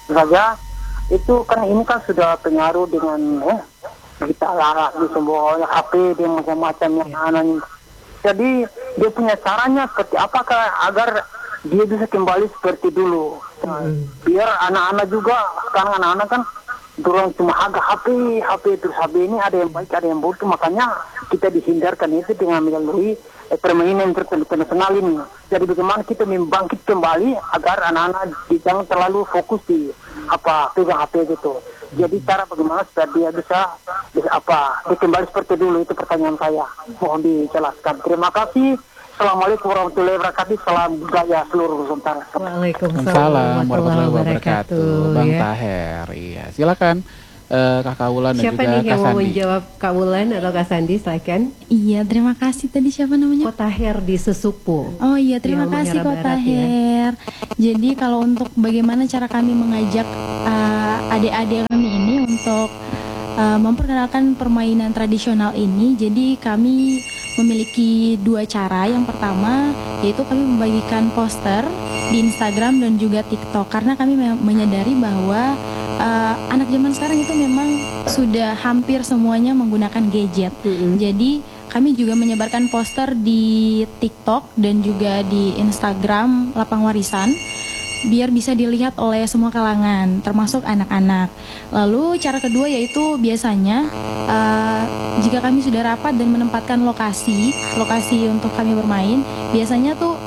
saja itu kan ini kan sudah pengaruh dengan kita larang di semua HP dan macam-macam yang aneh. Jadi dia punya caranya seperti apakah agar dia bisa kembali seperti dulu. Biar anak-anak juga, sekarang anak-anak kan dorong cuma agak HP terus HP ini ada yang baik ada yang buruk, makanya kita dihindarkan itu dengan melalui permainan internasional ini. Jadi bagaimana kita membangkit kembali agar anak-anak jangan terlalu fokus di pegang HP gitu. Jadi cara bagaimana supaya dia bisa dia kembali seperti dulu, itu pertanyaan saya. Mohon dijelaskan. Terima kasih. Assalamualaikum warahmatullahi wabarakatuh. Salam budaya seluruh Nusantara. Waalaikumsalam warahmatullahi wabarakatuh. Bang Taher, iya silakan. Kakak Wulan dan siapa juga nih yang Kak mau Sandi. menjawab, Kak Wulan atau Kak Sandi, silakan. Iya, terima kasih. Tadi siapa namanya? Kota Her di Sesupo. Oh iya, terima kasih Kota Her. Jadi kalau untuk bagaimana cara kami mengajak adik-adik kami ini untuk memperkenalkan permainan tradisional ini, jadi kami memiliki dua cara. Yang pertama yaitu kami membagikan poster di Instagram dan juga TikTok, karena kami menyadari bahwa anak zaman sekarang itu memang sudah hampir semuanya menggunakan gadget. Jadi kami juga menyebarkan poster di TikTok dan juga di Instagram Lapang Warisan, biar bisa dilihat oleh semua kalangan, termasuk anak-anak. Lalu cara kedua yaitu biasanya jika kami sudah rapat dan menempatkan lokasi untuk kami bermain, biasanya tuh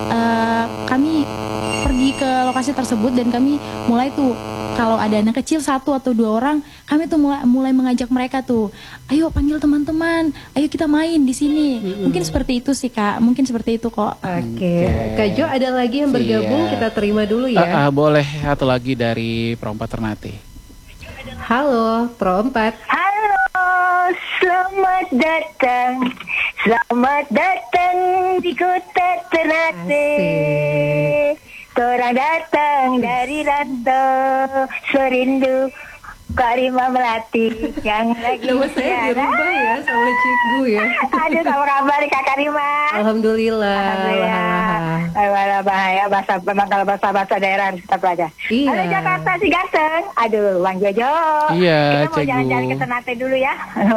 kami pergi ke lokasi tersebut dan kami mulai tuh, kalau ada anak kecil 1 atau 2 orang, kami tuh mulai mengajak mereka tuh, ayo panggil teman-teman, ayo kita main di sini. Mungkin seperti itu sih Kak, mungkin seperti itu kok. Oke. Kak Jo, ada lagi yang bergabung, kita terima dulu ya. Boleh satu lagi dari Pro 4 Ternate. Halo Pro 4. Halo, selamat datang di kota Ternate. Torang datang dari rantau serindu Karima Melati yang lagi nama saya dirubah ya sama Cikgu ya. Aduh, apa kabar Kak Karima? Alhamdulillah. Bahaya bahasa, memang kalau bahasa daerah harus kita pelajari. Iya. Halo Jakarta si ganteng. Aduh, Bang Jojo. Iya, kita mau jalan-jalan ke Ternate dulu ya.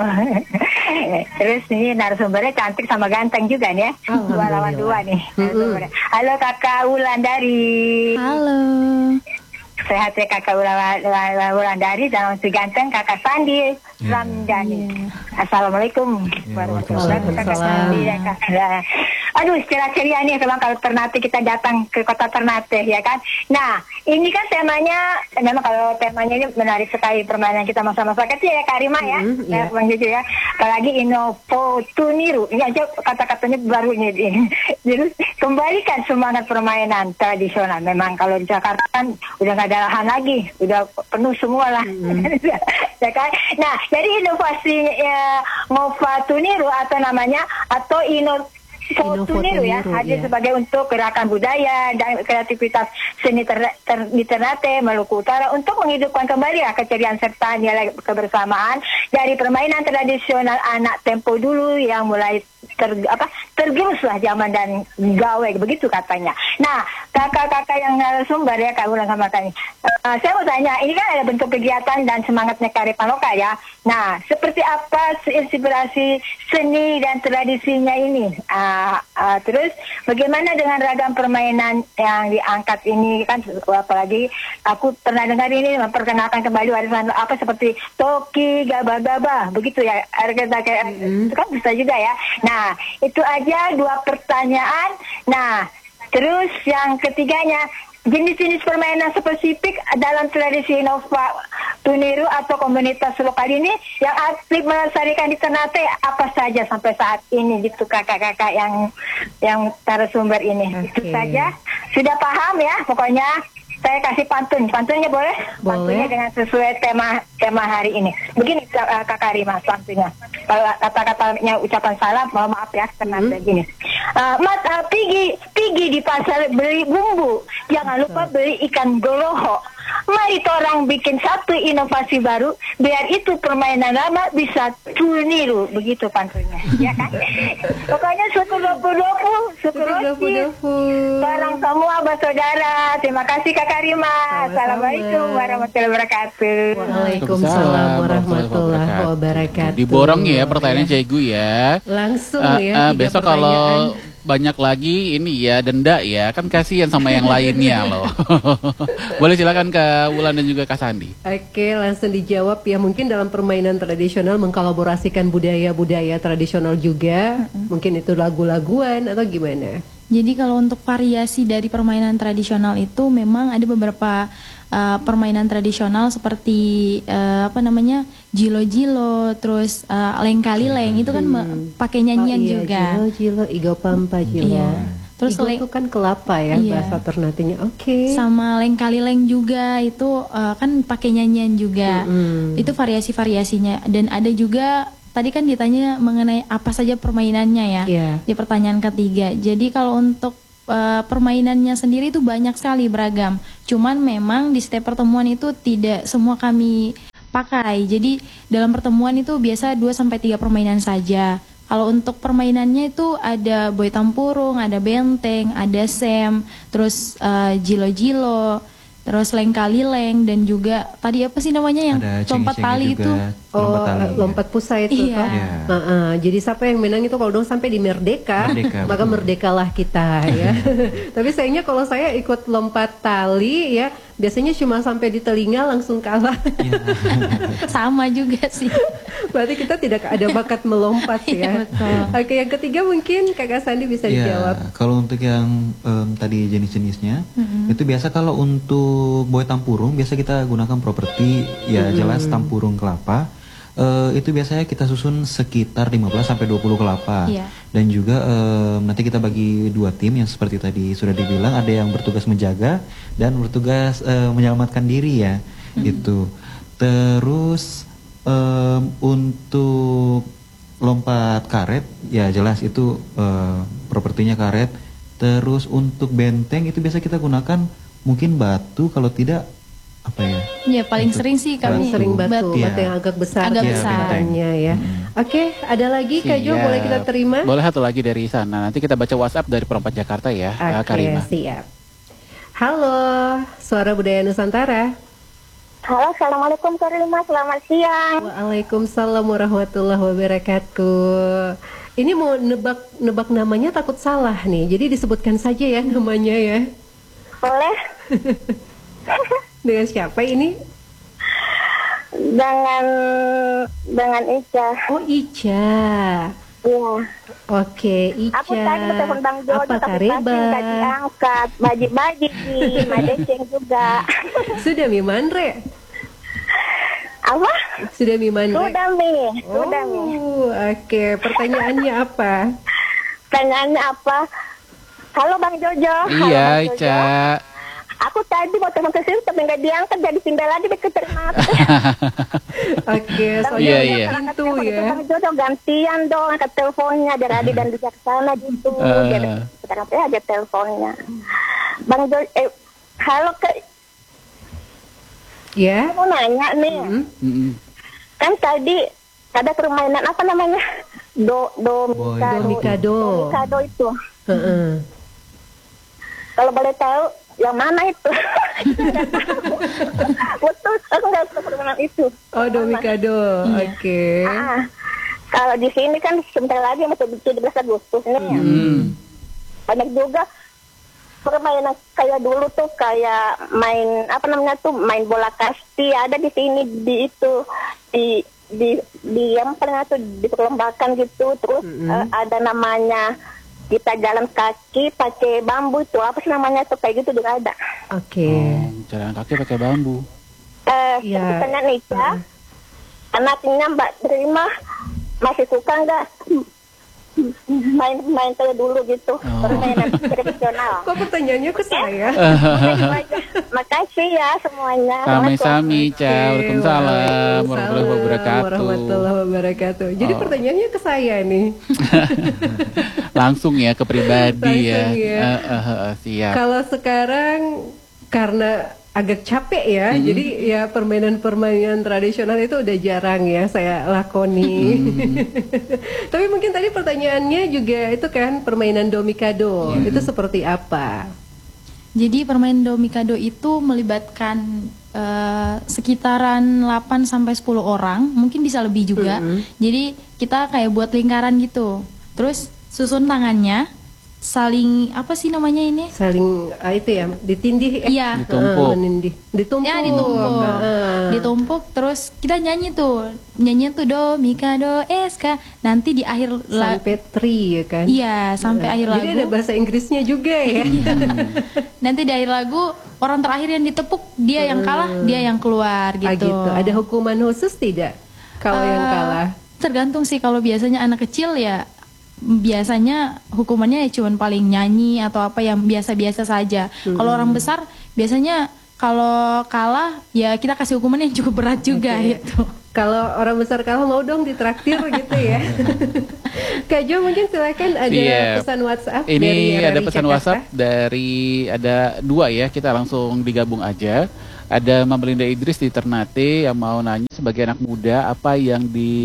Terus ini narasumbernya cantik sama ganteng juga nih ya. 2 lawan 2 nih. Halo Kakak Wulandari. Halo. Sehat ya Kakak Wulandari dan si ganteng Kakak Sandi Ramdhani. Assalamualaikum warahmatullahi wabarakatuh. Aduh, ceria nih memang kalau Ternate, kita datang ke kota Ternate ya kan. Nah, ini kan temanya, memang kalau temanya ini menarik sekali, permainan kita masa-masa kecil ya Karima ya. Ya, Bang Jojo ya. Apalagi Inopo Tuniru. Ini aja kata-katanya baru ini. Jadi kembalikan semangat permainan tradisional. Memang kalau di Jakarta kan udah nggak ada lahan lagi, udah penuh semua lah. Ya kan? Nah, jadi inovasi Ngova Tuniru atau namanya atau Tuniru ya, hadir sebagai untuk gerakan budaya dan kreativitas seni di Ternate, Maluku Utara untuk menghidupkan kembali keceriaan serta nilai kebersamaan dari permainan tradisional anak tempo dulu yang mulai tergerus lah zaman dan gawe, begitu katanya. Nah, kakak-kakak yang narasumber ya, Kak Wulan sama Kak, saya mau tanya, ini kan ada bentuk kegiatan dan semangatnya kearifan lokal ya. Nah, seperti apa inspirasi seni dan tradisinya ini? Terus bagaimana dengan ragam permainan yang diangkat ini kan, apalagi aku pernah dengar ini memperkenalkan kembali warisan apa seperti Toki, Gaba-Gaba, begitu ya. Itu kan bisa juga ya. Nah, itu aja 2 pertanyaan. Nah, terus yang ketiganya, jenis-jenis permainan spesifik dalam tradisi Nova Tuniru atau komunitas lokal ini yang aktif melestarikan di Ternate apa saja sampai saat ini gitu kakak-kakak yang narasumber ini. Itu saja. Sudah paham ya pokoknya. Saya kasih pantunnya boleh? Pantunnya dengan sesuai tema hari ini. Begini Kak Karima pantunnya. Kalau kata-katanya ucapan salam, mohon maaf ya karena begini. Mas pergi di pasar beli bumbu, jangan lupa beli ikan goloho. Mari orang bikin satu inovasi baru, biar itu permainan lama bisa niru, begitu pantunnya, ya kan? Pokoknya syukur dopu-dopu, syukur roci. Barang semua saudara. Terima kasih Kakak Rima. Assalamualaikum warahmatullahi wabarakatuh. Waalaikumsalam warahmatullahi wabarakatuh. Diborong ya pertanyaannya Cegu ya. Langsung ya. Besok kalau banyak lagi ini ya denda ya, kan kasihan sama yang lainnya loh. Boleh silakan Kak Wulan dan juga Kak Sandi. Oke, langsung dijawab ya. Mungkin dalam permainan tradisional mengkolaborasikan budaya-budaya tradisional juga. Mungkin itu lagu-laguan atau gimana? Jadi kalau untuk variasi dari permainan tradisional itu memang ada beberapa permainan tradisional seperti jilo-jilo, terus lengkali-leng itu kan pakai nyanyian juga. Jilo-jilo, igo pampa jilo. Iya. Terus igo itu kan kelapa ya, bahasa Ternatenya. Oke. Sama lengkali-leng juga itu kan pakai nyanyian juga. Itu variasi-variasinya. Dan ada juga tadi kan ditanya mengenai apa saja permainannya ya, di pertanyaan ketiga. Jadi kalau untuk permainannya sendiri itu banyak sekali beragam. Cuman memang di setiap pertemuan itu tidak semua kami pakai. Jadi dalam pertemuan itu biasa 2-3 permainan saja. Kalau untuk permainannya itu ada boy tampurung, ada benteng, ada sem, terus jilo-jilo, terus lengkali-leng, dan juga tadi apa sih namanya yang lompat tali itu? Lompat pusat itu. Iya. Jadi siapa yang menang itu kalau dong sampai di Merdeka, maka merdekalah kita ya. Tapi sayangnya kalau saya ikut lompat tali ya, biasanya cuma sampai di telinga langsung kalah. Sama juga sih. Berarti kita tidak ada bakat melompat ya. Oke, yang ketiga mungkin Kakak Sandi bisa dijawab. Kalau untuk yang tadi jenis-jenisnya, itu biasa kalau untuk boy tampurung biasa kita gunakan properti ya jelas tampurung kelapa. Itu biasanya kita susun sekitar 15-20 kelapa. Dan juga nanti kita bagi 2 tim yang seperti tadi sudah dibilang, ada yang bertugas menjaga dan bertugas menyelamatkan diri ya. Gitu. Terus untuk lompat karet ya jelas itu propertinya karet. Terus untuk benteng itu biasa kita gunakan mungkin batu, kalau tidak apa ya? Ya paling sering sih kami sering batu yang agak besar. Ya. Oke, ada lagi Kak Jo, boleh kita terima? Boleh satu lagi dari sana. Nanti kita baca WhatsApp dari Perempat Jakarta ya, Karima. Siap. Halo, Suara Budaya Nusantara. Halo, assalamualaikum Karima, selamat siang. Waalaikumsalam warahmatullahi wabarakatuh. Ini mau nebak namanya takut salah nih, jadi disebutkan saja ya namanya ya. Boleh. Dengan siapa ini? Dengan Ica. Oh, Ica. Iya. Oke, Ica. Aku tadi telepon Bang Jojo, tapi nggak diangkat. Baji-baji, Madeceng juga. Sudah Mimandre? Apa? Sudah Mimandre? Sudah Mi. Oke. Pertanyaannya apa? Pertanyaannya apa? Halo Bang Jojo. Iya, Ica. Aku tadi mau telepon ke sini tapi nggak diangkat, jadi pindah lagi ke terima. Oke, soalnya pintu ya. Bang Jojo gantian dong angkat teleponnya, biar Adi dan bijaksana gitu. Sekarang aja teleponnya. Bang Jojo, halo Kak. Ya. Aku mau nanya nih. Kan tadi ada permainan apa namanya? Domikado itu. Kalau boleh tahu yang mana itu? Betul, aku nggak tahu permainan itu. Oh, Domikado, oke. Kalau di sini kan sebentar lagi masuk 17 Agustus nih. Banyak juga permainan kayak dulu tuh, kayak main main bola kasti ada di sini, di itu di yang paling itu diperlombakan gitu. Terus ada namanya kita jalan kaki pakai bambu, itu apa sih namanya tuh, kayak gitu juga ada. Oke. Jalan kaki pakai bambu. Sebenarnya Nica, anaknya Mbak Terima masih suka nggak main kayak dulu gitu, permainan tradisional? Kok pertanyaannya ke saya? Makasih ya semuanya. Sami-sami, Ica. Waalaikumsalam warahmatullahi wabarakatuh. Jadi pertanyaannya ke saya nih. Langsung ya ke pribadi. Siap. Kalau sekarang karena agak capek ya. Jadi ya permainan-permainan tradisional itu udah jarang ya saya lakoni. Tapi mungkin tadi pertanyaannya juga itu kan permainan domikado. Itu seperti apa? Jadi permainan domikado itu melibatkan sekitaran 8 sampai 10 orang, mungkin bisa lebih juga. Jadi kita kayak buat lingkaran gitu. Terus susun tangannya, saling apa sih namanya ini? Saling itu ya, ditindih Iya. Ditumpuk. Ya, ditumpuk terus kita nyanyi tuh do mika do eska, nanti di akhir sampai tri ya kan. Iya, sampai akhir lagu. Jadi ada bahasa Inggrisnya juga ya. Nanti di akhir lagu orang terakhir yang ditepuk dia yang kalah, dia yang keluar gitu. Gitu. Ada hukuman khusus tidak kalau yang kalah? Tergantung sih, kalau biasanya anak kecil ya biasanya hukumannya ya cuman paling nyanyi atau apa yang biasa-biasa saja. Kalau orang besar biasanya kalau kalah ya kita kasih hukuman yang cukup berat juga gitu. Kalau orang besar kalah mau dong ditraktir gitu ya. Kak Jo, mungkin silakan ada pesan WhatsApp. Ini dari ada pesan Jakarta. WhatsApp dari ada 2 ya, kita langsung digabung aja. Ada Mama Linda Idris di Ternate yang mau nanya sebagai anak muda apa yang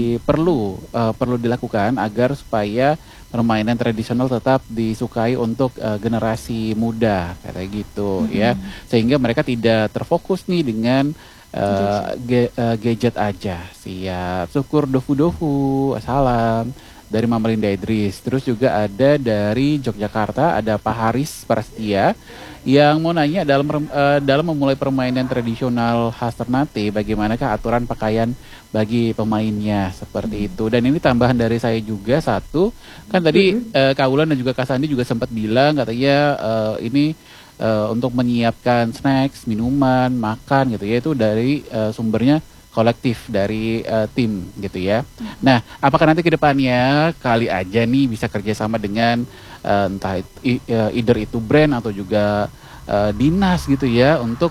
perlu dilakukan agar supaya permainan tradisional tetap disukai untuk generasi muda kayak gitu ya, sehingga mereka tidak terfokus nih dengan gadget aja. Siap, syukur dofu salam dari Mama Linda Idris. Terus juga ada dari Yogyakarta, ada Pak Haris Prasetya yang mau nanya dalam memulai permainan tradisional khas Ternate, bagaimanakah aturan pakaian bagi pemainnya seperti itu. Dan ini tambahan dari saya juga satu, kan tadi Kak Wulan dan juga Kak Sandi juga sempat bilang katanya ini untuk menyiapkan snacks, minuman, makan gitu ya, itu dari sumbernya kolektif dari tim gitu ya. Nah, apakah nanti ke depannya kali aja nih bisa kerjasama dengan entah either itu brand atau juga dinas gitu ya untuk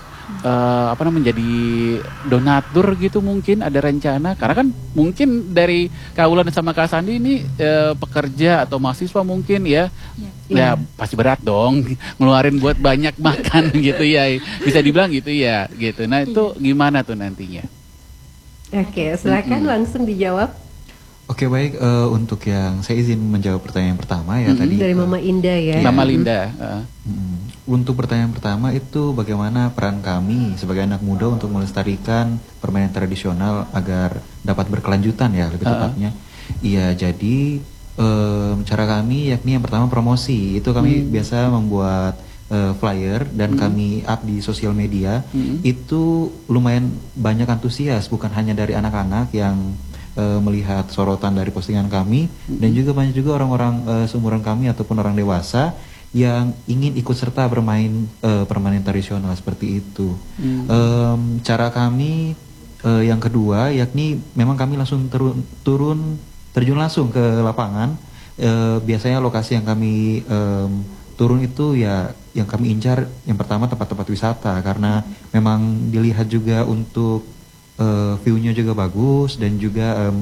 menjadi donatur gitu, mungkin ada rencana, karena kan mungkin dari Kak Wulan sama Kak Sandi ini pekerja atau mahasiswa mungkin ya. Ya pasti berat dong ngeluarin buat banyak makan gitu ya, bisa dibilang gitu ya gitu. Nah itu gimana tuh nantinya? Oke, silakan langsung dijawab. Oke, baik, untuk yang saya izin menjawab pertanyaan pertama ya tadi. Dari Mama Indah ya. Mama Linda. Untuk pertanyaan pertama itu bagaimana peran kami sebagai anak muda untuk melestarikan permainan tradisional agar dapat berkelanjutan ya lebih tepatnya. Iya, jadi cara kami yakni yang pertama promosi. Itu kami biasa membuat flyer dan kami up di sosial media. Itu lumayan banyak antusias, bukan hanya dari anak-anak yang melihat sorotan dari postingan kami, dan juga banyak juga orang-orang seumuran kami ataupun orang dewasa yang ingin ikut serta bermain permainan tradisional seperti itu. Cara kami yang kedua yakni memang kami langsung terjun langsung ke lapangan. Biasanya lokasi yang kami turun itu ya yang kami incar yang pertama tempat-tempat wisata, karena memang dilihat juga untuk view-nya juga bagus dan juga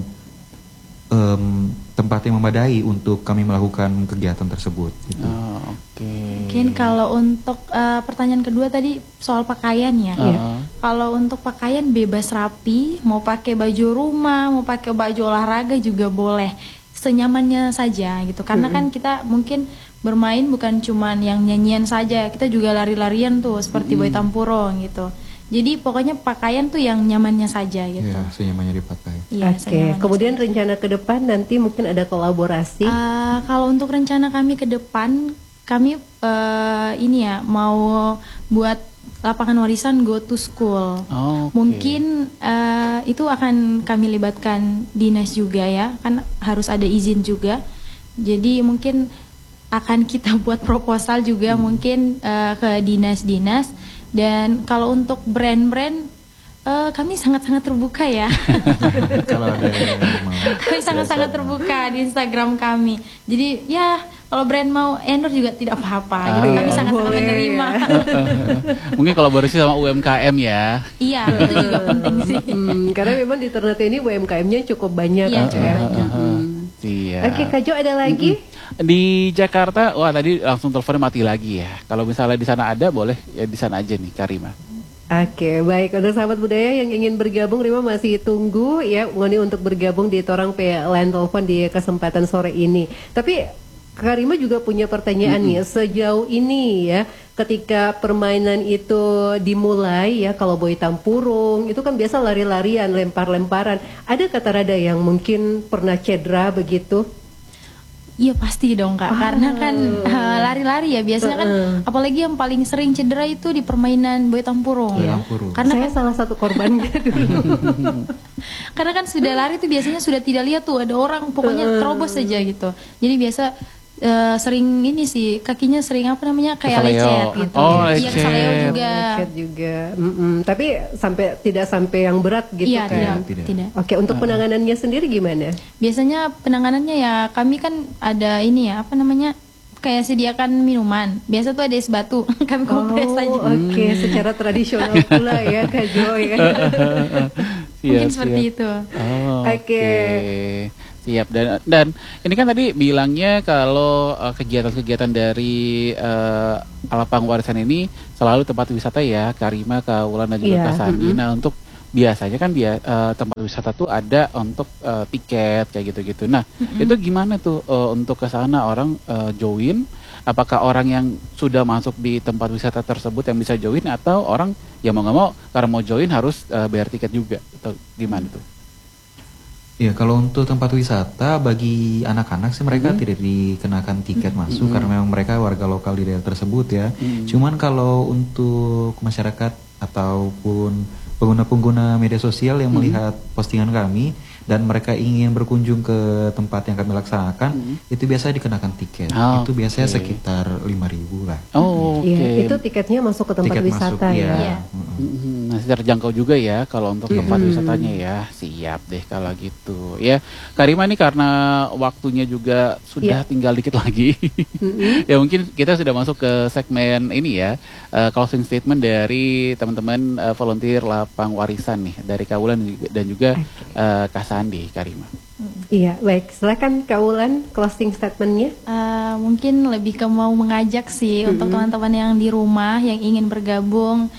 tempat yang memadai untuk kami melakukan kegiatan tersebut gitu. Mungkin kalau untuk pertanyaan kedua tadi soal pakaian ya. Kalau untuk pakaian bebas rapi, mau pakai baju rumah, mau pakai baju olahraga juga boleh, senyamannya saja gitu. Karena kan kita mungkin bermain bukan cuman yang nyanyian saja, kita juga lari-larian tuh seperti Boy Tampurong gitu. Jadi pokoknya pakaian tuh yang nyamannya saja gitu. Ya, senyamannya dipakai. Iya, Oke, kemudian rencana ke depan nanti mungkin ada kolaborasi. Kalau untuk rencana kami ke depan, kami ini ya mau buat lapangan warisan Go to School. Mungkin itu akan kami libatkan dinas juga ya, kan harus ada izin juga. Jadi mungkin akan kita buat proposal juga mungkin ke dinas-dinas. Dan kalau untuk brand-brand kami sangat-sangat terbuka ya. Kalau ada yang mau. Kami sangat-sangat terbuka di Instagram kami. Jadi ya kalau brand mau endorse juga tidak apa-apa. Gitu. Kami sangat-sangat menerima. Mungkin kolaborasi sama UMKM ya. Iya, itu juga penting sih. Karena memang di Ternate ini UMKM-nya cukup banyak. Iya, cukup banyak. Iya. Oke, Kak Jo, ada lagi? Di Jakarta, wah tadi langsung teleponnya mati lagi ya. Kalau misalnya di sana ada, boleh ya di sana aja nih, Karima. Oke, baik. Untuk sahabat budaya yang ingin bergabung, Rima masih tunggu ya Ngoni untuk bergabung di Torang Pe Line Telepon di kesempatan sore ini. Tapi Kak Rima juga punya pertanyaan nih, sejauh ini ya, ketika permainan itu dimulai ya, kalau boy tampurung itu kan biasa lari-larian, lempar-lemparan. Ada kata rada yang mungkin pernah cedera begitu? Iya pasti dong Kak, karena kan lari-lari ya biasanya kan, apalagi yang paling sering cedera itu di permainan boy tampurung ya. Karena saya salah satu korbannya dulu. Karena kan sudah lari tuh biasanya sudah tidak lihat tuh ada orang, pokoknya terobos saja gitu. Jadi biasa sering ini sih, kakinya sering apa namanya kayak Kesaleo. lecet gitu. Oh, Iya lecet. kesaleo juga. Lecet juga. Tapi tidak sampai yang berat gitu Iya kan? tidak. Oke, untuk penanganannya sendiri gimana? Biasanya penanganannya ya kami kan ada ini ya apa namanya kayak sediakan minuman. Biasa tuh ada es batu. Kami kompres aja. Oke, secara tradisional pula ya Kak Joy ya. Mungkin seperti itu. Oh, Oke. Siap. Dan ini kan tadi bilangnya kalau kegiatan-kegiatan dari Lapang Warisan ini selalu tempat wisata ya, Karima, Kak Wulan dan juga Iya, Kak Sandi. Nah, untuk biasanya kan tempat wisata tuh ada untuk tiket kayak gitu-gitu. Nah, itu gimana tuh untuk ke sana orang join? Apakah orang yang sudah masuk di tempat wisata tersebut yang bisa join, atau orang yang mau nggak mau karena mau join harus bayar tiket juga, atau gimana tuh? Ya, kalau untuk tempat wisata bagi anak-anak sih mereka tidak dikenakan tiket masuk karena memang mereka warga lokal di daerah tersebut ya. Cuman kalau untuk masyarakat ataupun pengguna-pengguna media sosial yang melihat postingan kami dan mereka ingin berkunjung ke tempat yang kami laksanakan, itu biasa dikenakan tiket. Itu biasanya sekitar 5.000 lah. Oh, oke. Iya, itu tiketnya masuk ke tempat Tiket wisata masuk, ya. iya. Masih terjangkau juga ya kalau untuk tempat wisatanya ya. Siap deh kalau gitu ya. Karima nih karena waktunya juga sudah tinggal dikit lagi. Ya mungkin kita sudah masuk ke segmen ini ya, closing statement dari teman-teman volunteer Lapang Warisan nih, dari Kak Wulan dan juga Kak Sandi, Karima. Iya, baik. Silakan Kak Wulan closing statementnya. Mungkin lebih ke mau mengajak sih untuk teman-teman yang di rumah yang ingin bergabung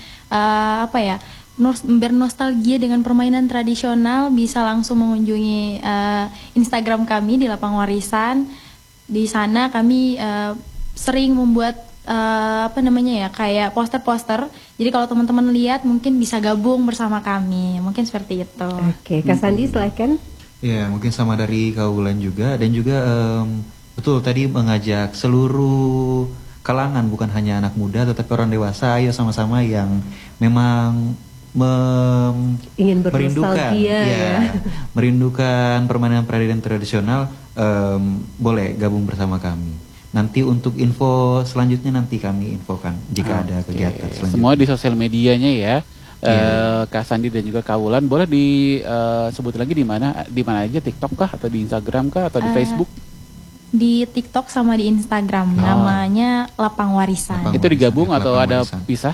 bernostalgia dengan permainan tradisional, bisa langsung mengunjungi Instagram kami di Lapang Warisan. Di sana kami sering membuat kayak poster-poster. Jadi kalau teman-teman lihat mungkin bisa gabung bersama kami. Mungkin seperti itu. Oke, Kak Sandi silakan. Ya, mungkin sama dari Kak Wulan juga, dan juga betul tadi mengajak seluruh kalangan, bukan hanya anak muda tetapi orang dewasa, ayo sama-sama yang memang ingin merindukan ya. merindukan permainan tradisional, boleh gabung bersama kami. Nanti untuk info selanjutnya nanti kami infokan jika ada kegiatan selanjutnya. Semua di sosial medianya ya. Kak Sandi dan juga Kak Wulan, boleh disebut lagi di mana aja, TikTok kah atau di Instagram kah atau di Facebook? Di TikTok sama di Instagram, namanya Lapang Warisan. Itu digabung atau ada pisah?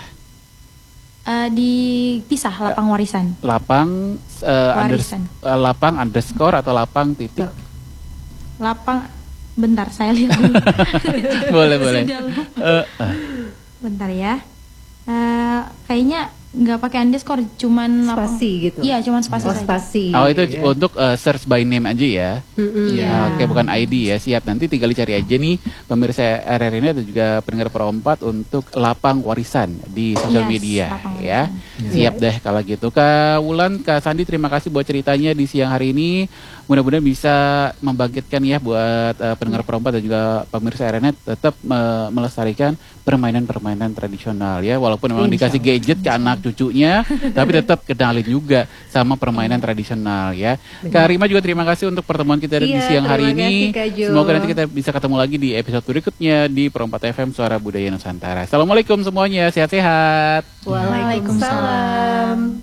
Dipisah, Lapang Warisan. Lapang Warisan. Lapang underscore atau lapang titik? Lapang, bentar saya lihat dulu. boleh. Bentar ya. Kayaknya nggak pakai underscore, cuman spasi gitu. Iya, cuman spasi saja. Spasi. Oh, itu untuk search by name aja ya. Iya. Oke, bukan ID ya. Siap, nanti tinggal dicari aja nih pemirsa RRI ini dan juga pendengar Pro 4 untuk Lapang Warisan di sosial media ya. Siap deh kalau gitu. Kak Wulan, Kak Sandi, terima kasih buat ceritanya di siang hari ini. Mudah-mudahan bisa membangkitkan ya buat pendengar Pro 4 dan juga pemirsa RRI tetap melestarikan permainan-permainan tradisional ya. Walaupun memang dikasih gadget ke anak cucunya, tapi tetap kenalin juga sama permainan tradisional ya. Kak Rima juga terima kasih untuk pertemuan kita di siang hari ini. Semoga nanti kita bisa ketemu lagi di episode berikutnya di Pro 4 FM Suara Budaya Nusantara. Assalamualaikum semuanya, sehat-sehat. Waalaikumsalam.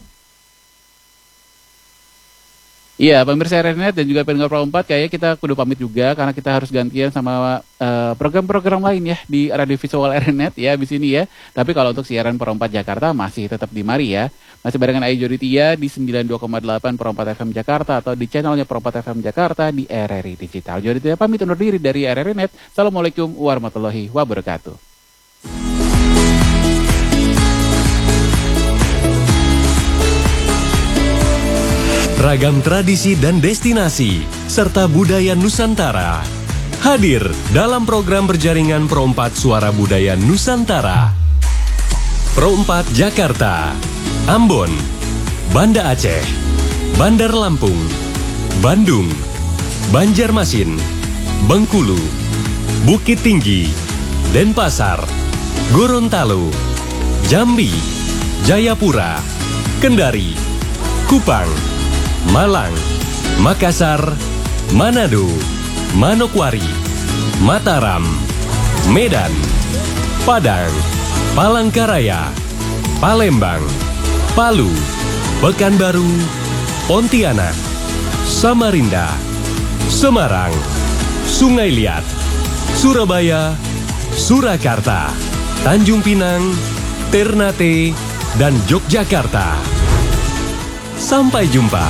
Iya, pemirsa RNet dan juga pendengar Pro 4, kayaknya kita kudu pamit juga karena kita harus gantian sama program-program lain ya di Radio Visual RNet ya di sini ya. Tapi kalau untuk siaran Pro 4 Jakarta masih tetap di Mari ya. Masih barengan Ayu Joditia di 92,8 Pro 4 FM Jakarta atau di channelnya Pro 4 FM Jakarta di RRI Digital. Joditia pamit undur diri dari RRNet. Assalamualaikum warahmatullahi wabarakatuh. Ragam tradisi dan destinasi, serta budaya Nusantara. Hadir dalam program berjaringan Pro 4 Suara Budaya Nusantara. Pro 4 Jakarta, Ambon, Banda Aceh, Bandar Lampung, Bandung, Banjarmasin, Bengkulu, Bukit Tinggi, Denpasar, Gorontalo, Jambi, Jayapura, Kendari, Kupang, Malang, Makassar, Manado, Manokwari, Mataram, Medan, Padang, Palangkaraya, Palembang, Palu, Pekanbaru, Pontianak, Samarinda, Semarang, Sungai Liat, Surabaya, Surakarta, Tanjung Pinang, Ternate, dan Yogyakarta. Sampai jumpa.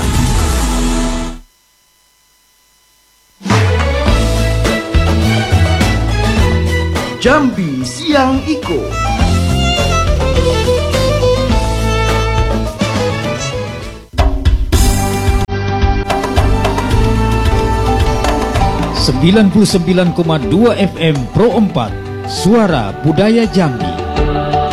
Jambi Siang Iko. (99,2 FM Pro 4 Suara Budaya Jambi).